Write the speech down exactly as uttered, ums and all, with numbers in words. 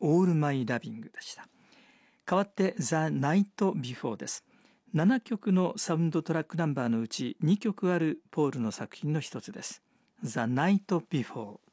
オールマイラビングでした。代わってザ・ナイト・ビフォーです。ななきょくのサウンドトラックナンバーのうちにきょくあるポールの作品の一つです。ザ・ナイト・ビフォー。